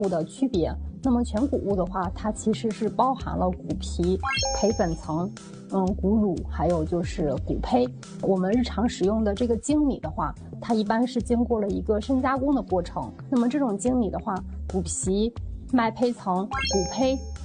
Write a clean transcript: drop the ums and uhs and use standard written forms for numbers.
物的区别。那么全谷物的话，它其实是包含了谷皮、胚粉层、谷乳，还有就是谷胚。我们日常使用的这个精米的话，它一般是经过了一个深加工的过程。那么这种精米的话，谷皮、麦胚层、谷胚